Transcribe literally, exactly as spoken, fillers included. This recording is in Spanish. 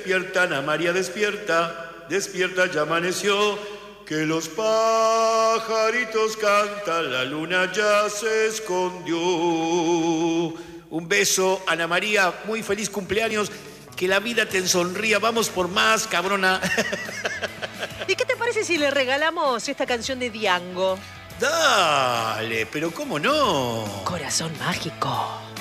Despierta, Ana María, despierta, despierta, ya amaneció, que los pajaritos cantan, la luna ya se escondió. Un beso, Ana María, muy feliz cumpleaños, que la vida te sonría, vamos por más, cabrona. ¿Y qué te parece si le regalamos esta canción de Diango? Dale, pero ¿cómo no? Corazón mágico.